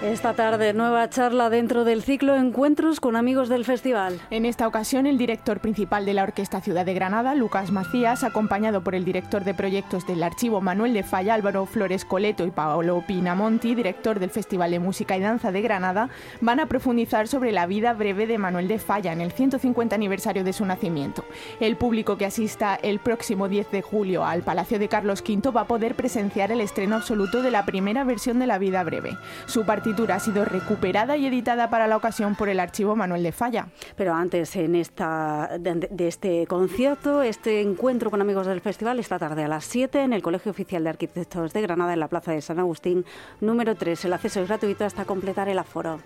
Esta tarde, nueva charla dentro del ciclo Encuentros con amigos del festival. En esta ocasión, el director principal de la Orquesta Ciudad de Granada, Lucas Macías, acompañado por el director de proyectos del Archivo Manuel de Falla, Álvaro Flores Coleto, y Paolo Pinamonti, director del Festival de Música y Danza de Granada, van a profundizar sobre la vida breve de Manuel de Falla en el 150 aniversario de su nacimiento. El público que asista el próximo 10 de julio al Palacio de Carlos V va a poder presenciar el estreno absoluto de la primera versión de la vida breve. Su partitura ha sido recuperada y editada para la ocasión por el Archivo Manuel de Falla. Pero antes de este concierto, este encuentro con amigos del festival, esta tarde a las 7 en el Colegio Oficial de Arquitectos de Granada, en la Plaza de San Agustín, número 3. El acceso es gratuito hasta completar el aforo.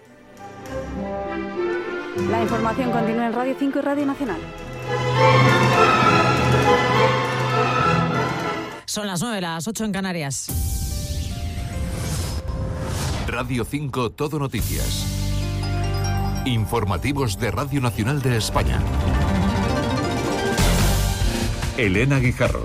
La información continúa en Radio 5 y Radio Nacional. Son las 9, las 8 en Canarias. Radio 5 Todo Noticias. Informativos de Radio Nacional de España. Elena Guijarro.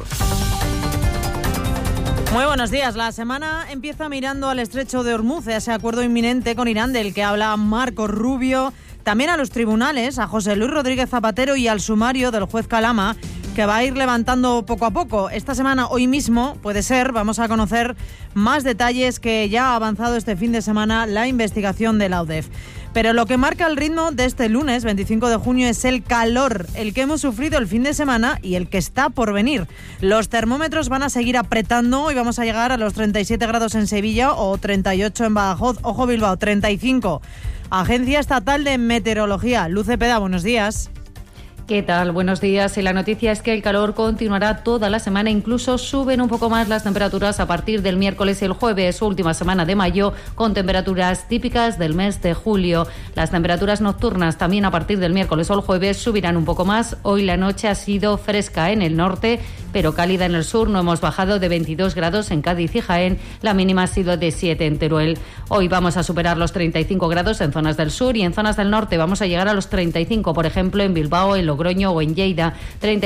Muy buenos días. La semana empieza mirando al estrecho de Hormuz, ese acuerdo inminente con Irán del que habla Marco Rubio. También a los tribunales, a José Luis Rodríguez Zapatero y al sumario del juez Calama, que va a ir levantando poco a poco. Esta semana, hoy mismo, puede ser, vamos a conocer más detalles que ya ha avanzado este fin de semana la investigación de la UDEF. Pero lo que marca el ritmo de este lunes, 25 de junio, es el calor, el que hemos sufrido el fin de semana y el que está por venir. Los termómetros van a seguir apretando y vamos a llegar a los 37 grados en Sevilla o 38 en Badajoz, ojo Bilbao, 35. Agencia Estatal de Meteorología. Luz Cepeda, buenos días. ¿Qué tal? Buenos días. Y la noticia es que el calor continuará toda la semana, incluso suben un poco más las temperaturas a partir del miércoles y el jueves, última semana de mayo, con temperaturas típicas del mes de julio. Las temperaturas nocturnas también a partir del miércoles o el jueves subirán un poco más. Hoy la noche ha sido fresca en el norte, pero cálida en el sur. No hemos bajado de 22 grados en Cádiz y Jaén. La mínima ha sido de 7 en Teruel. Hoy vamos a superar los 35 grados en zonas del sur y en zonas del norte vamos a llegar a los 35, por ejemplo, en Bilbao, en Logroño o en Lleida,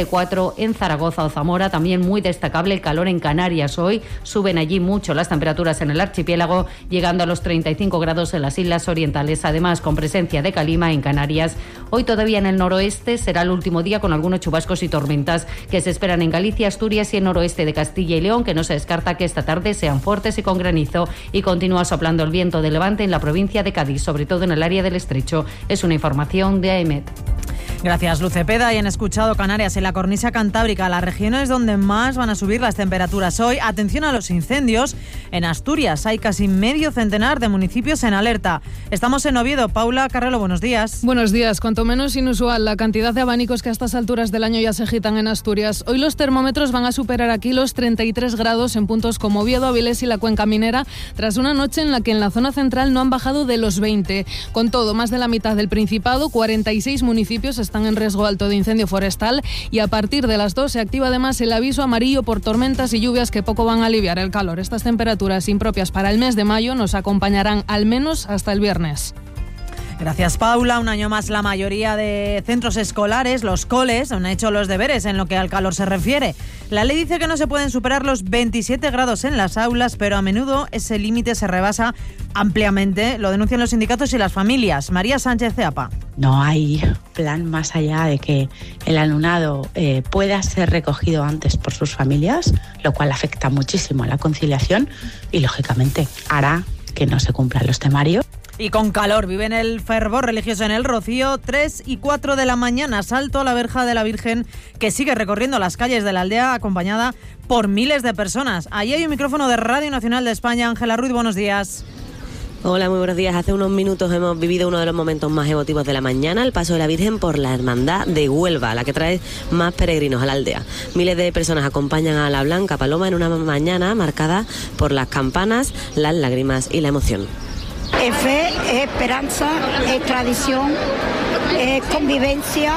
34 en Zaragoza o Zamora. También muy destacable el calor en Canarias. Hoy suben allí mucho las temperaturas en el archipiélago, llegando a los 35 grados en las islas orientales, además con presencia de calima en Canarias. Hoy todavía en el noroeste será el último día con algunos chubascos y tormentas que se esperan en Galicia, Asturias y el noroeste de Castilla y León, que no se descarta que esta tarde sean fuertes y con granizo, y continúa soplando el viento de levante en la provincia de Cádiz, sobre todo en el área del Estrecho. Es una información de AEMET. Gracias, Luz Cepeda. Y han escuchado Canarias, en la cornisa cantábrica, las regiones donde más van a subir las temperaturas hoy. Atención a los incendios. En Asturias hay casi medio centenar de municipios en alerta. Estamos en Oviedo. Paula Carrelo, buenos días. Buenos días. Cuanto menos inusual la cantidad de abanicos que a estas alturas del año ya se agitan en Asturias. Hoy los termómetros van a superar aquí los 33 grados en puntos como Oviedo, Avilés y la Cuenca Minera, tras una noche en la que en la zona central no han bajado de los 20. Con todo, más de la mitad del Principado, 46 municipios están en riesgo alto de incendio forestal, y a partir de las 2 se activa además el aviso amarillo por tormentas y lluvias que poco van a aliviar el calor. Estas temperaturas impropias para el mes de mayo nos acompañarán al menos hasta el viernes. Gracias, Paula. Un año más la mayoría de centros escolares, los coles, han hecho los deberes en lo que al calor se refiere. La ley dice que no se pueden superar los 27 grados en las aulas, pero a menudo ese límite se rebasa ampliamente. Lo denuncian los sindicatos y las familias. María Sánchez Ceapa. No hay plan más allá de que el alumnado pueda ser recogido antes por sus familias, lo cual afecta muchísimo a la conciliación y, lógicamente, hará que no se cumplan los temarios. Y con calor viven el fervor religioso en el Rocío. 3 y 4 de la mañana, salto a la verja de la Virgen, que sigue recorriendo las calles de la aldea acompañada por miles de personas. Ahí hay un micrófono de Radio Nacional de España. Ángela Ruiz, buenos días. Hola, muy buenos días. Hace unos minutos hemos vivido uno de los momentos más emotivos de la mañana, el paso de la Virgen por la Hermandad de Huelva, la que trae más peregrinos a la aldea. Miles de personas acompañan a la Blanca Paloma en una mañana marcada por las campanas, las lágrimas y la emoción. Es fe, es esperanza, es tradición, es convivencia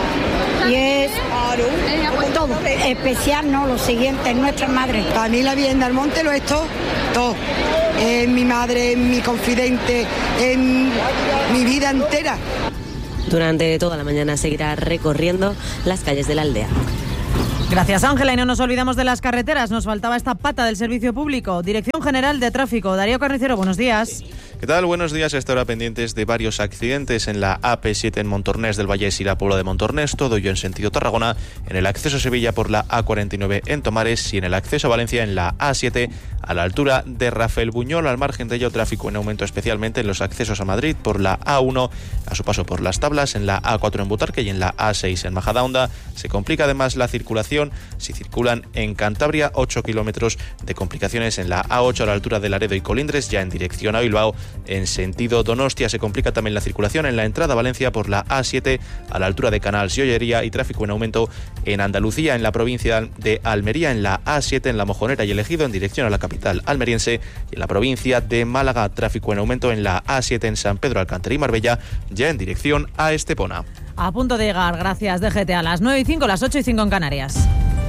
y es todo. Especial, ¿no? Lo siguiente, es nuestra madre. Para mí la Virgen del Monte lo es todo. Es mi madre, es mi confidente, es mi vida entera. Durante toda la mañana seguirá recorriendo las calles de la aldea. Gracias, Ángela. Y no nos olvidamos de las carreteras. Nos faltaba esta pata del servicio público. Dirección General de Tráfico. Darío Carnicero, buenos días. ¿Qué tal? Buenos días. A esta hora pendientes de varios accidentes en la AP7 en Montornès del Vallès y la Puebla de Montornès, todo ello en sentido Tarragona, en el acceso a Sevilla por la A49 en Tomares y en el acceso a Valencia en la A7 a la altura de Rafael Buñol. Al margen de ello, tráfico en aumento especialmente en los accesos a Madrid por la A1 a su paso por Las Tablas, en la A4 en Butarque y en la A6 en Majadahonda. Se complica además la circulación si circulan en Cantabria, 8 kilómetros de complicaciones en la A8 a la altura de Laredo y Colindres, ya en dirección a Bilbao. En sentido Donostia se complica también la circulación en la entrada a Valencia por la A7 a la altura de Canals y Ollería, y tráfico en aumento en Andalucía, en la provincia de Almería, en la A7 en La Mojonera y El Ejido en dirección a la capital almeriense, y en la provincia de Málaga, tráfico en aumento en la A7 en San Pedro Alcántara y Marbella, ya en dirección a Estepona. A punto de llegar, gracias DGT, a las 9:05, las 8:05 en Canarias.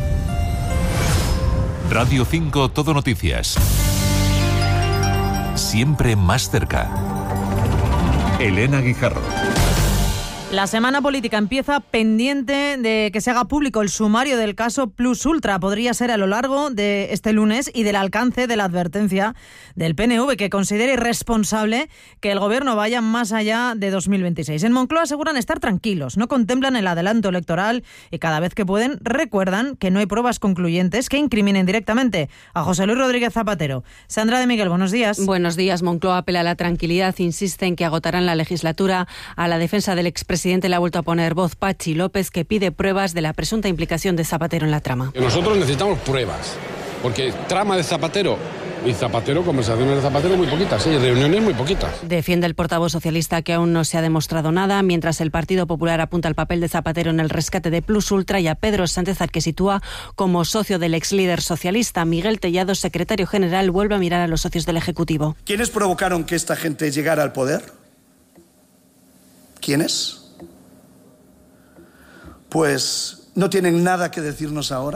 Radio 5 Todo Noticias. Siempre más cerca. Elena Guijarro. La semana política empieza pendiente de que se haga público el sumario del caso Plus Ultra. Podría ser a lo largo de este lunes y del alcance de la advertencia del PNV, que considera irresponsable que el Gobierno vaya más allá de 2026. En Moncloa aseguran estar tranquilos, no contemplan el adelanto electoral y cada vez que pueden recuerdan que no hay pruebas concluyentes que incriminen directamente a José Luis Rodríguez Zapatero. Sandra de Miguel, buenos días. Buenos días. Moncloa apela a la tranquilidad, insiste en que agotarán la legislatura. A la defensa del expresidente le ha vuelto a poner voz Pachi López, que pide pruebas de la presunta implicación de Zapatero en la trama. Nosotros necesitamos pruebas, porque trama de Zapatero y Zapatero, conversaciones de Zapatero muy poquitas, reuniones muy poquitas. Defiende el portavoz socialista que aún no se ha demostrado nada, mientras el Partido Popular apunta al papel de Zapatero en el rescate de Plus Ultra y a Pedro Sánchez, al que sitúa como socio del ex líder socialista. Miguel Tellado, secretario general, vuelve a mirar a los socios del Ejecutivo. ¿Quiénes provocaron que esta gente llegara al poder? ¿Quiénes? Pues no tienen nada que decirnos ahora.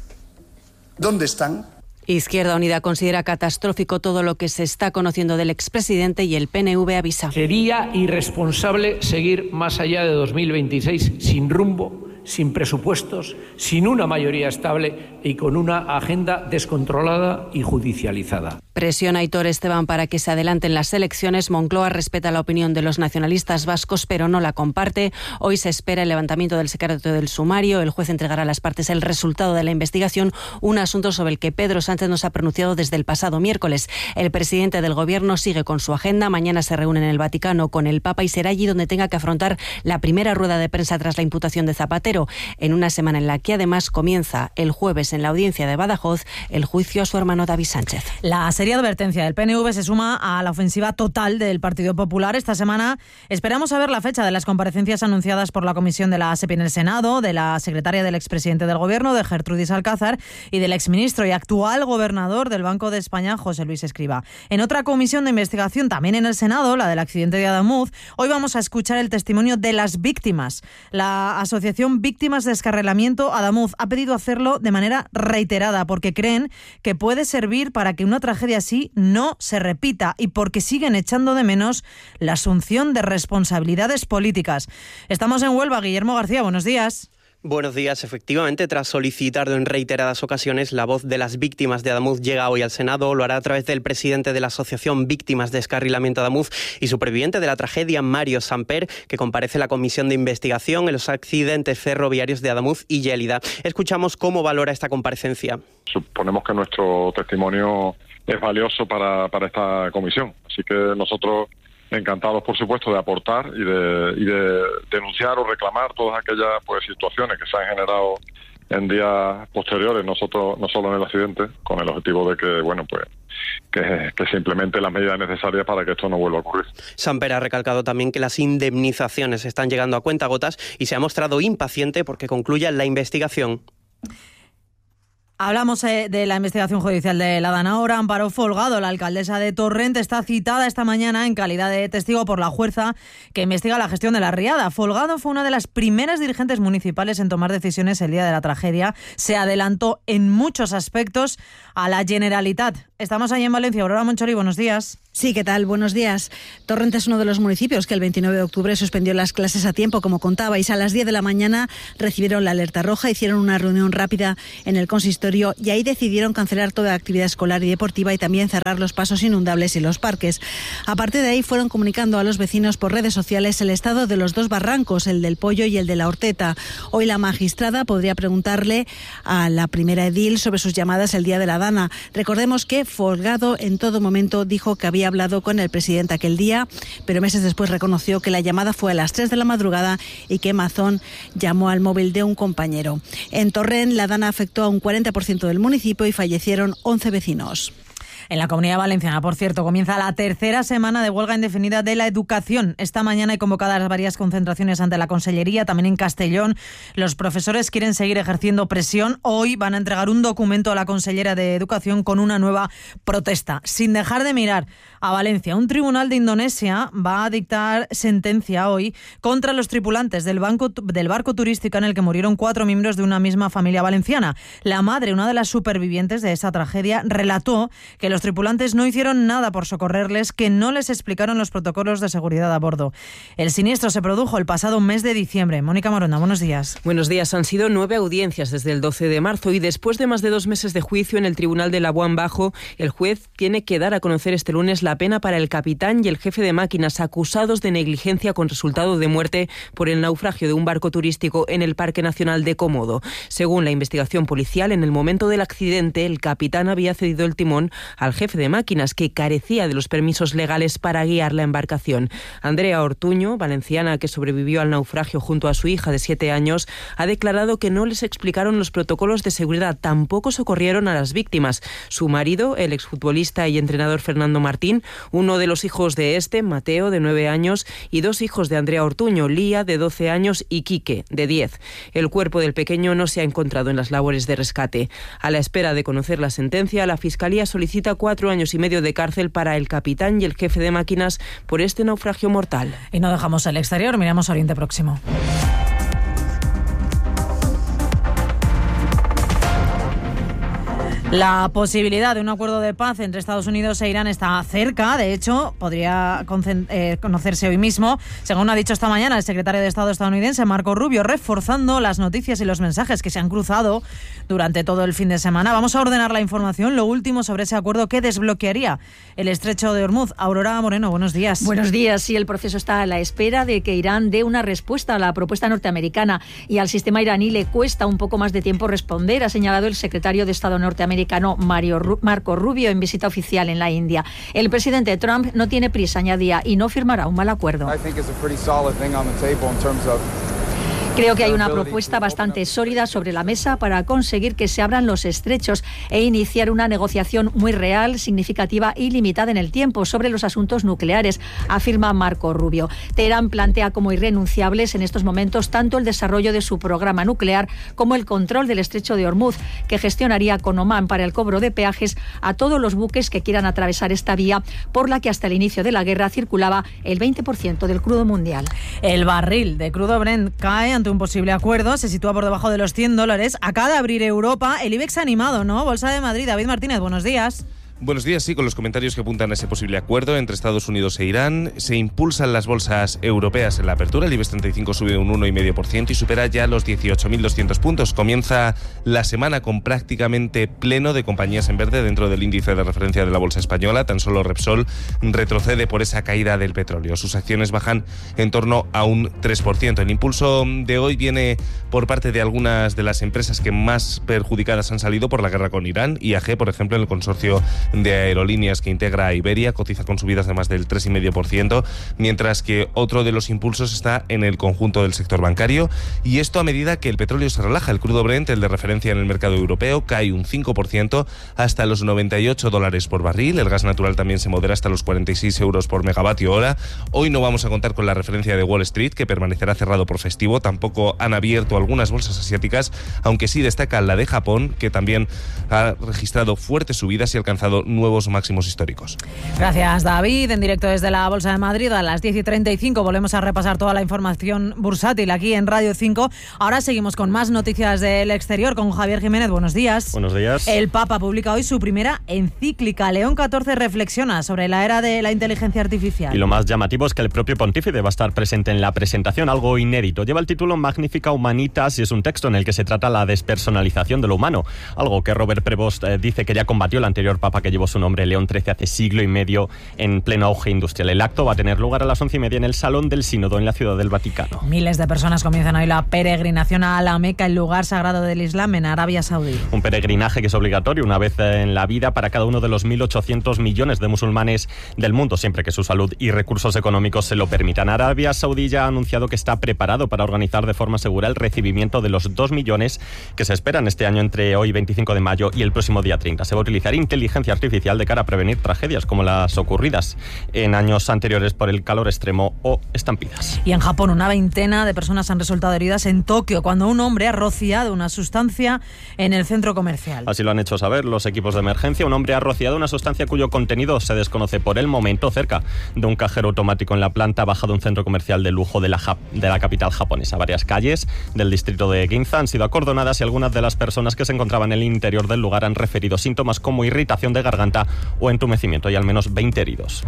¿Dónde están? Izquierda Unida considera catastrófico todo lo que se está conociendo del expresidente y el PNV avisa. Sería irresponsable seguir más allá de 2026 sin rumbo, sin presupuestos, sin una mayoría estable y con una agenda descontrolada y judicializada. Presiona Aitor Esteban para que se adelanten las elecciones. Moncloa respeta la opinión de los nacionalistas vascos, pero no la comparte. Hoy se espera el levantamiento del secreto del sumario. El juez entregará a las partes el resultado de la investigación, un asunto sobre el que Pedro Sánchez no se ha pronunciado desde el pasado miércoles. El presidente del Gobierno sigue con su agenda. Mañana se reúne en el Vaticano con el Papa y será allí donde tenga que afrontar la primera rueda de prensa tras la imputación de Zapatero, en una semana en la que además comienza el jueves en la audiencia de Badajoz el juicio a su hermano David Sánchez. La seria advertencia del PNV se suma a la ofensiva total del Partido Popular. Esta semana esperamos saber la fecha de las comparecencias anunciadas por la comisión de la ASEPI en el Senado, de la secretaria del expresidente del Gobierno, de Gertrudis Alcázar, y del exministro y actual gobernador del Banco de España, José Luis Escrivá. En otra comisión de investigación, también en el Senado, la del accidente de Adamuz, hoy vamos a escuchar el testimonio de las víctimas. La Asociación Víctimas de Descarrilamiento Adamuz ha pedido hacerlo de manera reiterada porque creen que puede servir para que una tragedia así no se repita y porque siguen echando de menos la asunción de responsabilidades políticas. Estamos en Huelva. Guillermo García, buenos días. Buenos días. Efectivamente, tras solicitarlo en reiteradas ocasiones, la voz de las víctimas de Adamuz llega hoy al Senado. Lo hará a través del presidente de la Asociación Víctimas de Descarrilamiento Adamuz y superviviente de la tragedia, Mario Samper, que comparece en la comisión de investigación en los accidentes ferroviarios de Adamuz y Yélida. Escuchamos cómo valora esta comparecencia. Suponemos que nuestro testimonio es valioso para esta comisión, así que nosotros encantados, por supuesto, de aportar y de denunciar o reclamar todas aquellas situaciones que se han generado en días posteriores, no solo en el accidente, con el objetivo de que se implementen las medidas necesarias para que esto no vuelva a ocurrir. Samper ha recalcado también que las indemnizaciones están llegando a cuentagotas y se ha mostrado impaciente porque concluya la investigación. Hablamos de la investigación judicial de la DANA ahora. Amparo Folgado, la alcaldesa de Torrent, está citada esta mañana en calidad de testigo por la jueza que investiga la gestión de la riada. Folgado fue una de las primeras dirigentes municipales en tomar decisiones el día de la tragedia. Se adelantó en muchos aspectos a la Generalitat. Estamos allí en Valencia. Aurora Monchori, buenos días. Sí, ¿qué tal? Buenos días. Torrent es uno de los municipios que el 29 de octubre suspendió las clases a tiempo, como contabais. A las 10 de la mañana recibieron la alerta roja, hicieron una reunión rápida en el consistorio y ahí decidieron cancelar toda actividad escolar y deportiva y también cerrar los pasos inundables y los parques. A partir de ahí fueron comunicando a los vecinos por redes sociales el estado de los dos barrancos, el del Pollo y el de la Horteta. Hoy la magistrada podría preguntarle a la primera edil sobre sus llamadas el día de la Dana. Recordemos que Folgado en todo momento dijo que había hablado con el presidente aquel día, pero meses después reconoció que la llamada fue a las 3 de la madrugada y que Mazón llamó al móvil de un compañero. En Torrent, la Dana afectó a un 40% del municipio y fallecieron 11 vecinos. En la Comunidad Valenciana, por cierto, comienza la tercera semana de huelga indefinida de la educación. Esta mañana hay convocadas varias concentraciones ante la Consellería, también en Castellón. Los profesores quieren seguir ejerciendo presión. Hoy van a entregar un documento a la consellera de Educación con una nueva protesta. Sin dejar de mirar a Valencia, un tribunal de Indonesia va a dictar sentencia hoy contra los tripulantes del barco turístico en el que murieron 4 miembros de una misma familia valenciana. La madre, una de las supervivientes de esa tragedia, relató que los tripulantes no hicieron nada por socorrerles, que no les explicaron los protocolos de seguridad a bordo. El siniestro se produjo el pasado mes de diciembre. Mónica Morona, buenos días. Buenos días. Han sido 9 audiencias desde el 12 de marzo y después de más de 2 meses de juicio en el Tribunal de Labuan Bajo, el juez tiene que dar a conocer este lunes la pena para el capitán y el jefe de máquinas acusados de negligencia con resultado de muerte por el naufragio de un barco turístico en el Parque Nacional de Komodo. Según la investigación policial, en el momento del accidente, el capitán había cedido el timón al jefe de máquinas, que carecía de los permisos legales para guiar la embarcación. Andrea Ortuño, valenciana que sobrevivió al naufragio junto a su hija de 7 años, ha declarado que no les explicaron los protocolos de seguridad, tampoco socorrieron a las víctimas. Su marido, el exfutbolista y entrenador Fernando Martín, uno de los hijos de Mateo, de 9 años, y 2 hijos de Andrea Ortuño, Lía, de 12 años, y Quique, de 10. El cuerpo del pequeño no se ha encontrado en las labores de rescate. A la espera de conocer la sentencia, la Fiscalía solicita 4 años y medio de cárcel para el capitán y el jefe de máquinas por este naufragio mortal. Y no dejamos el exterior, miramos Oriente Próximo. La posibilidad de un acuerdo de paz entre Estados Unidos e Irán está cerca. De hecho, podría conocerse hoy mismo, según ha dicho esta mañana el secretario de Estado estadounidense Marco Rubio, reforzando las noticias y los mensajes que se han cruzado durante todo el fin de semana. Vamos a ordenar la información, lo último sobre ese acuerdo que desbloquearía el estrecho de Hormuz. Aurora Moreno, buenos días. Buenos días. Sí, el proceso está a la espera de que Irán dé una respuesta a la propuesta norteamericana y al sistema iraní le cuesta un poco más de tiempo responder, ha señalado el secretario de Estado norteamericano Marco Rubio en visita oficial en la India. El presidente Trump no tiene prisa, añadía, y no firmará un mal acuerdo. Creo que hay una propuesta bastante sólida sobre la mesa para conseguir que se abran los estrechos e iniciar una negociación muy real, significativa y limitada en el tiempo sobre los asuntos nucleares, afirma Marco Rubio. Teherán plantea como irrenunciables en estos momentos tanto el desarrollo de su programa nuclear como el control del estrecho de Hormuz, que gestionaría con Omán para el cobro de peajes a todos los buques que quieran atravesar esta vía, por la que hasta el inicio de la guerra circulaba el 20% del crudo mundial. El barril de crudo Brent cae ante un posible acuerdo, se sitúa por debajo de los $100. Acaba de abrir Europa, el IBEX animado, ¿no? Bolsa de Madrid, David Martínez, buenos días. Buenos días, sí, con los comentarios que apuntan a ese posible acuerdo entre Estados Unidos e Irán. Se impulsan las bolsas europeas en la apertura. El IBEX 35 sube un 1,5% y supera ya los 18.200 puntos. Comienza la semana con prácticamente pleno de compañías en verde dentro del índice de referencia de la bolsa española. Tan solo Repsol retrocede por esa caída del petróleo. Sus acciones bajan en torno a un 3%. El impulso de hoy viene por parte de algunas de las empresas que más perjudicadas han salido por la guerra con Irán. IAG, por ejemplo, en el consorcio de aerolíneas que integra a Iberia, cotiza con subidas de más del 3,5%, mientras que otro de los impulsos está en el conjunto del sector bancario, y esto a medida que el petróleo se relaja. El crudo Brent, el de referencia en el mercado europeo, cae un 5% hasta los $98 por barril. El gas natural también se modera hasta los 46 euros por megavatio hora. Hoy no vamos a contar con la referencia de Wall Street, que permanecerá cerrado por festivo. Tampoco han abierto algunas bolsas asiáticas, aunque sí destaca la de Japón, que también ha registrado fuertes subidas y ha alcanzado alcanzado nuevos máximos históricos. Gracias, David. En directo desde la Bolsa de Madrid a las 10:35 volvemos a repasar toda la información bursátil aquí en Radio 5. Ahora seguimos con más noticias del exterior con Javier Jiménez. Buenos días. Buenos días. El Papa publica hoy su primera encíclica. León XIV reflexiona sobre la era de la inteligencia artificial. Y lo más llamativo es que el propio pontífice va a estar presente en la presentación, algo inédito. Lleva el título Magnifica Humanitas y es un texto en el que se trata la despersonalización de lo humano, algo que Robert Prevost dice que ya combatió el anterior papa que llevó su nombre, León XIII, hace siglo y medio en pleno auge industrial. El acto va a tener lugar a las 11:30 en el Salón del Sínodo en la Ciudad del Vaticano. Miles de personas comienzan hoy la peregrinación a la Meca, el lugar sagrado del Islam en Arabia Saudí. Un peregrinaje que es obligatorio una vez en la vida para cada uno de los 1.800 millones de musulmanes del mundo, siempre que su salud y recursos económicos se lo permitan. Arabia Saudí ya ha anunciado que está preparado para organizar de forma segura el recibimiento de los 2 millones que se esperan este año entre hoy 25 de mayo y el próximo día 30. Se va a utilizar inteligencia artificial de cara a prevenir tragedias como las ocurridas en años anteriores por el calor extremo o estampidas. Y en Japón, una veintena de personas han resultado heridas en Tokio cuando un hombre ha rociado una sustancia en el centro comercial. Así lo han hecho saber los equipos de emergencia. Un hombre ha rociado una sustancia cuyo contenido se desconoce por el momento cerca de un cajero automático en la planta baja de un centro comercial de lujo de la capital japonesa. Varias calles del distrito de Ginza han sido acordonadas y algunas de las personas que se encontraban en el interior del lugar han referido síntomas como irritación de garganta o entumecimiento. Hay al menos 20 heridos.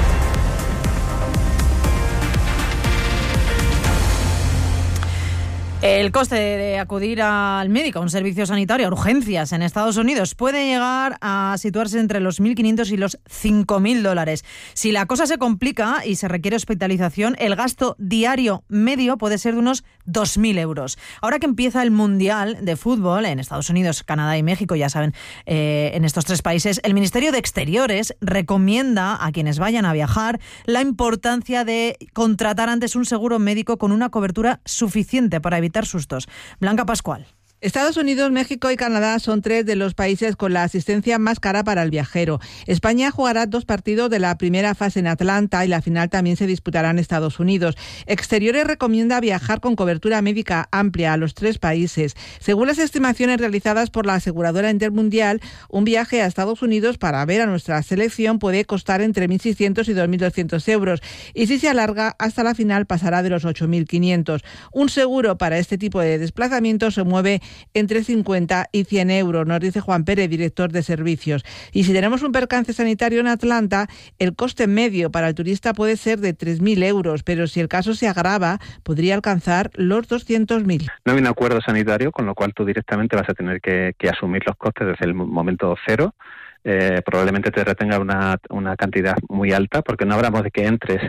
El coste de acudir al médico, a un servicio sanitario, a urgencias en Estados Unidos, puede llegar a situarse entre los $1.500 y los $5.000. Si la cosa se complica y se requiere hospitalización, el gasto diario medio puede ser de unos 2.000 euros. Ahora que empieza el Mundial de Fútbol en Estados Unidos, Canadá y México, ya saben, en estos 3 países, el Ministerio de Exteriores recomienda a quienes vayan a viajar la importancia de contratar antes un seguro médico con una cobertura suficiente para evitar sustos. Blanca Pascual. Estados Unidos, México y Canadá son 3 de los países con la asistencia más cara para el viajero. España jugará 2 partidos de la primera fase en Atlanta y la final también se disputará en Estados Unidos. Exteriores recomienda viajar con cobertura médica amplia a los 3 países. Según las estimaciones realizadas por la aseguradora Intermundial, un viaje a Estados Unidos para ver a nuestra selección puede costar entre 1.600 y 2.200 euros y si se alarga hasta la final pasará de los 8.500. Un seguro para este tipo de desplazamientos se mueve entre 50 y 100 euros, nos dice Juan Pérez, director de servicios. Y si tenemos un percance sanitario en Atlanta, el coste medio para el turista puede ser de 3.000 euros, pero si el caso se agrava, podría alcanzar los 200.000. No hay un acuerdo sanitario, con lo cual tú directamente vas a tener que asumir los costes desde el momento cero. Probablemente te retenga una cantidad muy alta, porque no hablamos de que entres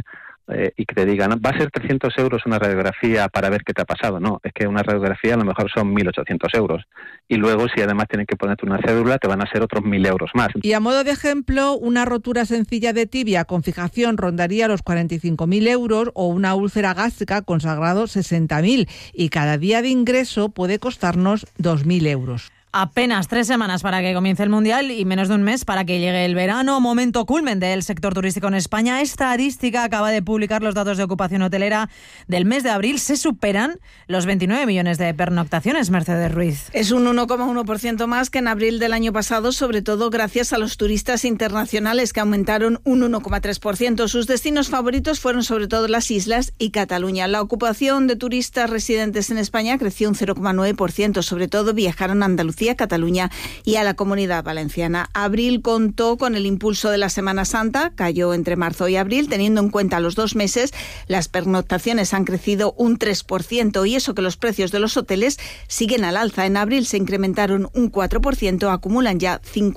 y que te digan, va a ser 300 euros una radiografía para ver qué te ha pasado. No, es que una radiografía a lo mejor son 1.800 euros. Y luego, si además tienen que ponerte una cédula, te van a ser otros 1.000 euros más. Y a modo de ejemplo, una rotura sencilla de tibia con fijación rondaría los 45.000 euros o una úlcera gástrica con sangrado 60.000. Y cada día de ingreso puede costarnos 2.000 euros. Apenas 3 semanas para que comience el Mundial y menos de un mes para que llegue el verano, momento culmen del sector turístico en España. Estadística acaba de publicar los datos de ocupación hotelera del mes de abril. Se superan los 29 millones de pernoctaciones, Mercedes Ruiz. Es un 1,1% más que en abril del año pasado, sobre todo gracias a los turistas internacionales que aumentaron un 1,3%. Sus destinos favoritos fueron sobre todo las islas y Cataluña. La ocupación de turistas residentes en España creció un 0,9%, sobre todo viajaron a Andalucía, Cataluña y a la Comunidad Valenciana. Abril contó con el impulso de la Semana Santa, cayó entre marzo y abril, teniendo en cuenta los 2 meses, las pernoctaciones han crecido un 3% y eso que los precios de los hoteles siguen al alza. En abril se incrementaron un 4%, acumulan ya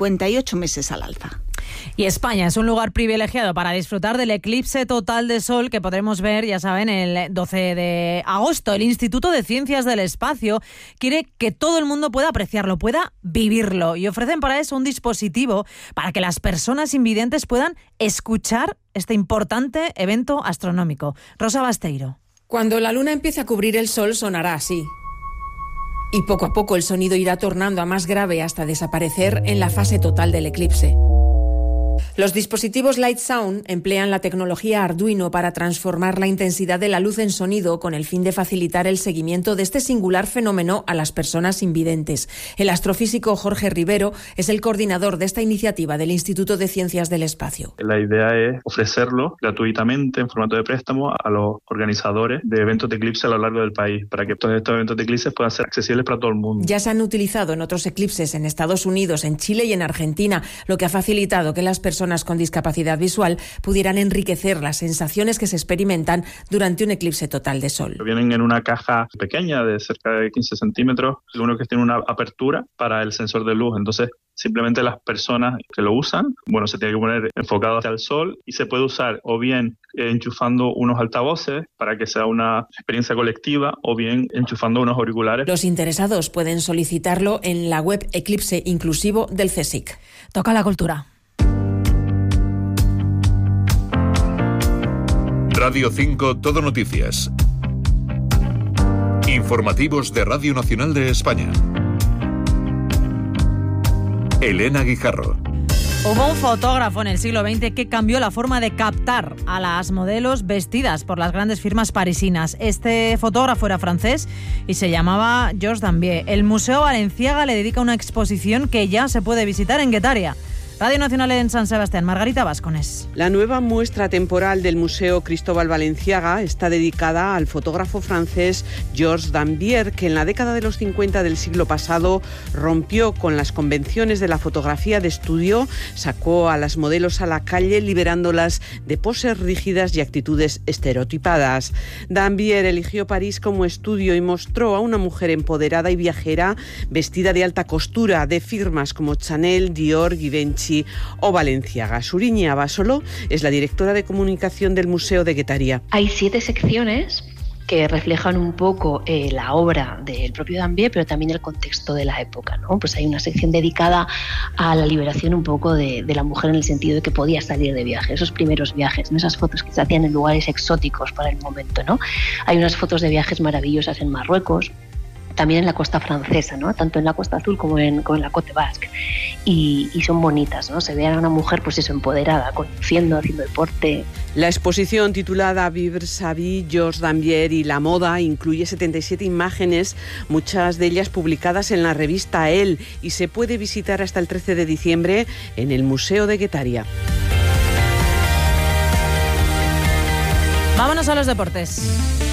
58 meses al alza. Y España es un lugar privilegiado para disfrutar del eclipse total de sol que podremos ver, ya saben, el 12 de agosto. El Instituto de Ciencias del Espacio quiere que todo el mundo pueda apreciarlo, pueda vivirlo, y ofrecen para eso un dispositivo para que las personas invidentes puedan escuchar este importante evento astronómico. Rosa Basteiro. Cuando la luna empiece a cubrir el sol sonará así. Y poco a poco el sonido irá tornando a más grave hasta desaparecer en la fase total del eclipse. Los dispositivos Light Sound emplean la tecnología Arduino para transformar la intensidad de la luz en sonido con el fin de facilitar el seguimiento de este singular fenómeno a las personas invidentes. El astrofísico Jorge Rivero es el coordinador de esta iniciativa del Instituto de Ciencias del Espacio. La idea es ofrecerlo gratuitamente en formato de préstamo a los organizadores de eventos de eclipse a lo largo del país, para que todos estos eventos de eclipse puedan ser accesibles para todo el mundo. Ya se han utilizado en otros eclipses en Estados Unidos, en Chile y en Argentina, lo que ha facilitado que las personas con discapacidad visual pudieran enriquecer las sensaciones que se experimentan durante un eclipse total de sol. Vienen en una caja pequeña de cerca de 15 centímetros, uno que tiene una apertura para el sensor de luz, entonces simplemente las personas que lo usan, se tiene que poner enfocado hacia el sol y se puede usar o bien enchufando unos altavoces para que sea una experiencia colectiva o bien enchufando unos auriculares. Los interesados pueden solicitarlo en la web Eclipse Inclusivo del CSIC. Toca la cultura. Radio 5 Todo Noticias. Informativos de Radio Nacional de España. Elena Guijarro. Hubo un fotógrafo en el siglo XX que cambió la forma de captar a las modelos vestidas por las grandes firmas parisinas. Este fotógrafo era francés y se llamaba Georges Dambier. El Museo Balenciaga le dedica una exposición que ya se puede visitar en Guetaria. Radio Nacional en San Sebastián, Margarita Vascones. La nueva muestra temporal del Museo Cristóbal Balenciaga está dedicada al fotógrafo francés Georges Dambier, que en la década de los 50 del siglo pasado rompió con las convenciones de la fotografía de estudio, sacó a las modelos a la calle liberándolas de poses rígidas y actitudes estereotipadas. Dambier eligió París como estudio y mostró a una mujer empoderada y viajera vestida de alta costura de firmas como Chanel, Dior, Givenchy o Balenciaga. Suriña Abasolo es la directora de comunicación del Museo de Guetaria. Hay 7 secciones que reflejan un poco la obra del propio Dambier, pero también el contexto de la época, ¿no? Pues hay una sección dedicada a la liberación un poco de la mujer en el sentido de que podía salir de viaje, esos primeros viajes, ¿no? Esas fotos que se hacían en lugares exóticos para el momento, ¿no? Hay unas fotos de viajes maravillosas en Marruecos, también en la costa francesa, ¿no? Tanto en la Costa Azul como en la Côte Basque. Y son bonitas, ¿no? Se ve a una mujer, pues eso, empoderada, conduciendo, haciendo deporte. La exposición titulada Vivre sa vie, Georges Dambier y la moda incluye 77 imágenes, muchas de ellas publicadas en la revista Elle, y se puede visitar hasta el 13 de diciembre en el Museo de Guetaria. Vámonos a los deportes.